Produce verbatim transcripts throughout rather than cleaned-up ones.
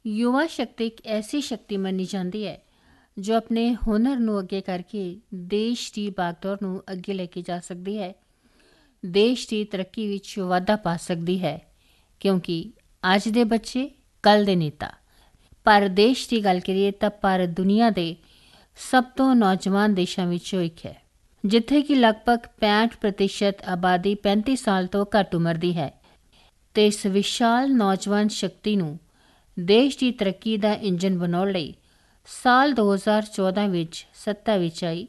युवा शक्ति एक ऐसी शक्ति मनी जाती है जो अपने हुनर ਨੂੰ ਅੱਗੇ ਕਰਕੇ ਦੇਸ਼ ਦੀ ਬਾਗਡੋਰ ਨੂੰ ਅੱਗੇ ਲੈ ਕੇ ਜਾ ਸਕਦੀ ਹੈ, ਦੇਸ਼ ਦੀ ਤਰੱਕੀ ਵਿੱਚ ਵਾਧਾ ਪਾ ਸਕਦੀ ਹੈ, ਕਿਉਂਕਿ ਅੱਜ ਦੇ ਬੱਚੇ ਕੱਲ੍ਹ ਦੇ ਨੇਤਾ। ਭਾਰਤ ਦੇਸ਼ ਦੀ ਗੱਲ ਕਰੀਏ ਤਾਂ ਭਾਰਤ ਦੁਨੀਆ ਦੇ ਸਭ ਤੋਂ ਨੌਜਵਾਨ ਦੇਸ਼ਾਂ ਵਿੱਚੋਂ ਇੱਕ ਹੈ, ਜਿੱਥੇ ਕਿ ਲਗਭਗ ਪੈਂਹਠ ਪ੍ਰਤੀਸ਼ਤ ਆਬਾਦੀ ਪੈਂਤੀ ਸਾਲ ਤੋਂ ਘੱਟ ਉਮਰ ਦੀ ਹੈ। ਅਤੇ ਇਸ ਵਿਸ਼ਾਲ ਨੌਜਵਾਨ ਸ਼ਕਤੀ ਨੂੰ ਦੇਸ਼ ਦੀ ਤਰੱਕੀ ਦਾ ਇੰਜਨ ਬਣਾਉਣ ਲਈ ਸਾਲ ਦੋ ਹਜ਼ਾਰ ਚੌਦਾਂ ਵਿੱਚ ਸੱਤਾ ਵਿੱਚ ਆਈ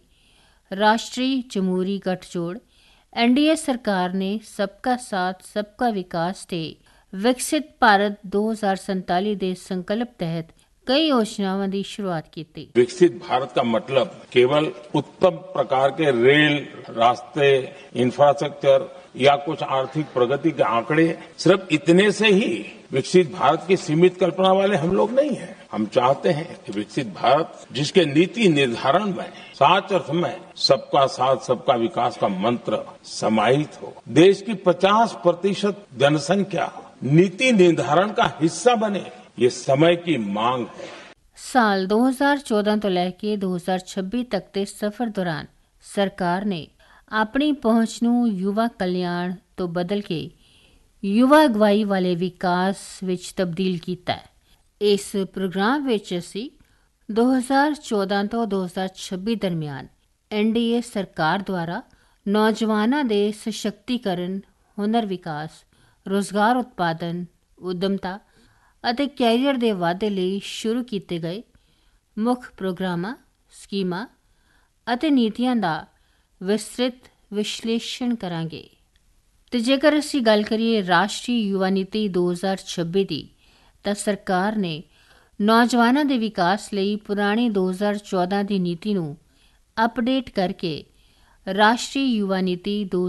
ਰਾਸ਼ਟਰੀ ਜਮਹੂਰੀ ਗਠਜੋੜ ਐਨ ਡੀ ਏ ਸਰਕਾਰ ਨੇ ਸਬਕਾ ਸਾਥ ਸਬਕਾ ਵਿਕਾਸ ਤੇ ਵਿਕਸਿਤ ਭਾਰਤ ਦੋ ਹਜ਼ਾਰ ਸੰਤਾਲੀ ਦੇ ਸੰਕਲਪ ਤਹਿਤ कई योजनाओं की शुरुआत की थी। विकसित भारत का मतलब केवल उत्तम प्रकार के रेल, रास्ते, इंफ्रास्ट्रक्चर या कुछ आर्थिक प्रगति के आंकड़े सिर्फ इतने से ही विकसित भारत की सीमित कल्पना वाले हम लोग नहीं हैं। हम चाहते हैं कि विकसित भारत जिसके नीति निर्धारण में साच अर्थ में सबका साथ सबका विकास का मंत्र समाहित हो, देश की पचास प्रतिशत जनसंख्या नीति निर्धारण का हिस्सा बने, ये समय की मांग है। साल दो हज़ार चौदह तो लेके दो हज़ार छब्बीस तक के सफर दौरान सरकार ने अपनी पहुंच ਨੂੰ युवा कल्याण तो बदल के युवा अगवाई वाले विकास ਵਿੱਚ ਤਬਦੀਲ ਕੀਤਾ ਹੈ। ਇਸ ਪ੍ਰੋਗਰਾਮ ਵਿੱਚ ਅਸੀਂ दो हज़ार चौदह ਤੋਂ दो हज़ार छब्बीस ਦਰਮਿਆਨ ਐਨ ਡੀ ਏ ਸਰਕਾਰ ਦੁਆਰਾ ਨੌਜਵਾਨਾਂ ਦੇ ਸਸ਼ਕਤੀਕਰਨ, ਹੁਨਰ ਵਿਕਾਸ, ਰੋਜ਼ਗਾਰ ਉਤਪਾਦਨ, ਉਦਮਤਾ ਅਤੇ ਕੈਰੀਅਰ ਦੇ ਵਾਧੇ ਲਈ ਸ਼ੁਰੂ ਕੀਤੇ ਗਏ ਮੁੱਖ ਪ੍ਰੋਗਰਾਮਾਂ, ਸਕੀਮਾਂ ਅਤੇ ਨੀਤੀਆਂ ਦਾ ਵਿਸਤ੍ਰਿਤ ਵਿਸ਼ਲੇਸ਼ਣ ਕਰਾਂਗੇ। ਅਤੇ ਜੇਕਰ ਅਸੀਂ ਗੱਲ ਕਰੀਏ ਰਾਸ਼ਟਰੀ ਯੁਵਾ ਨੀਤੀ ਦੋ ਹਜ਼ਾਰ ਛੱਬੀ ਦੀ, ਤਾਂ ਸਰਕਾਰ ਨੇ ਨੌਜਵਾਨਾਂ ਦੇ ਵਿਕਾਸ ਲਈ ਪੁਰਾਣੀ ਦੋ ਹਜ਼ਾਰ ਚੌਦ੍ਹਾਂ ਦੀ ਨੀਤੀ ਨੂੰ ਅਪਡੇਟ ਕਰਕੇ ਰਾਸ਼ਟਰੀ ਯੁਵਾ ਨੀਤੀ ਦੋ